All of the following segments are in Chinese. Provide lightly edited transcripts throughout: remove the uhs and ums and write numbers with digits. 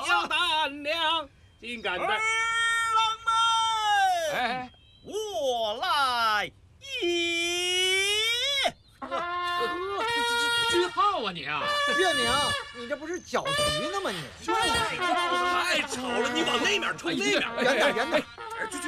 有胆量，竟敢在儿郎们！ 哎， 我来也！ 军号啊你啊！ 月明，你这不是搅局呢吗你？ 太吵了，你往那边冲，那边远点，远点。 去！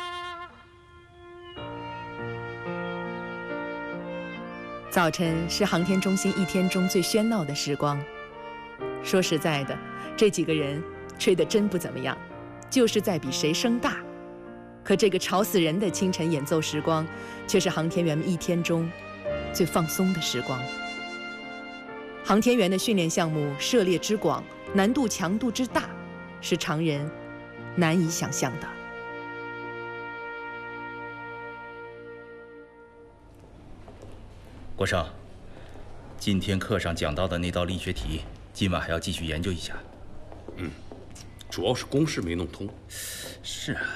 早晨是航天中心一天中最喧闹的时光。说实在的，这几个人吹得真不怎么样，就是在比谁声大。可这个吵死人的清晨演奏时光，却是航天员们一天中最放松的时光。航天员的训练项目涉猎之广，难度强度之大，是常人难以想象的。 国生，今天课上讲到的那道力学题，今晚还要继续研究一下。 主要是公式没弄通。 是啊。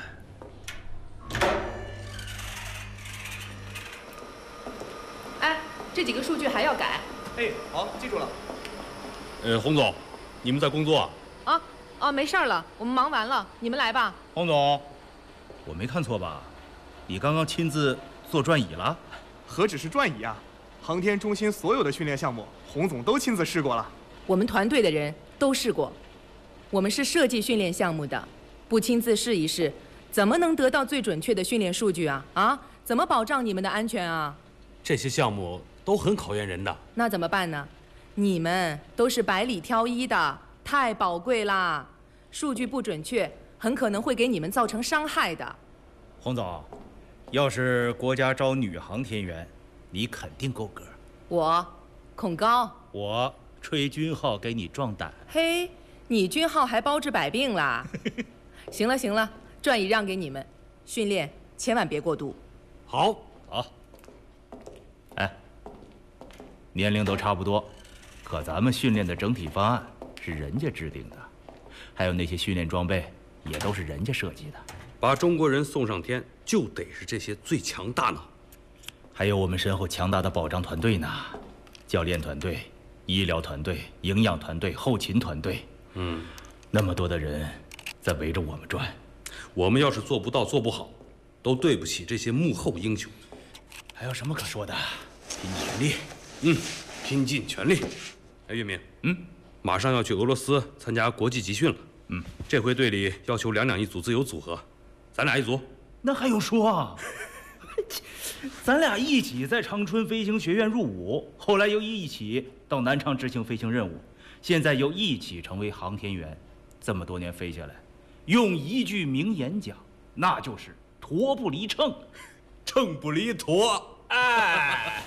哎，这几个数据还要改。 哎，好，记住了。 洪总，你们在工作啊？ 没事了，我们忙完了，你们来吧。 洪总，我没看错吧？你刚刚亲自做转椅了？ 何止是转椅啊！航天中心所有的训练项目，洪总都亲自试过了。 我们团队的人都试过，我们是设计训练项目的，不亲自试一试，怎么能得到最准确的训练数据啊？怎么保障你们的安全啊？ 这些项目都很考验人的。 那怎么办呢？你们都是百里挑一的，太宝贵啦！数据不准确，很可能会给你们造成伤害的。 洪总，要是国家招女航天员，你肯定够格。 我恐高， 我吹军号给你壮胆。 嘿，你军号还包治百病啦！行了，转椅让给你们，训练千万别过度。 好。 哎，年龄都差不多，可咱们训练的整体方案是人家制定的，还有那些训练装备也都是人家设计的。 把中国人送上天，就得是这些最强大脑。 还有我们身后强大的保障团队呢，教练团队、医疗团队、营养团队、后勤团队，那么多的人在围着我们转。 我们要是做不到、做不好，都对不起这些幕后英雄。 还有什么可说的？拼尽全力。 拼尽全力。哎，岳明，马上要去俄罗斯参加国际集训了。这回队里要求2两一组自由组合，咱俩一组。 那还用说啊？咱俩一起在长春飞行学院入伍，后来又一起到南昌执行飞行任务，现在又一起成为航天员。这么多年飞下来，用一句名言讲，那就是“驼不离秤， 秤不离驼”。哎。